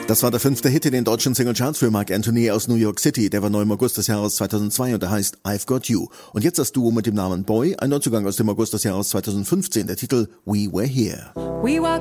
Das war der 5. Hit in den deutschen Singlecharts für Marc Anthony aus New York City. Der war neu im August des Jahres 2002 und der heißt I've Got You. Und jetzt das Duo mit dem Namen Boy, ein Neuzugang aus dem August des Jahres 2015, der Titel We Were Here. We walk